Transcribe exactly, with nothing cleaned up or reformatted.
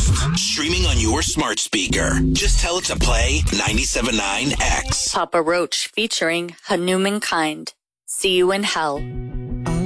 podcast. Streaming on your smart speaker. Just tell it to play ninety-seven point nine X. Papa Roach featuring Hanuman Kind. See you in hell.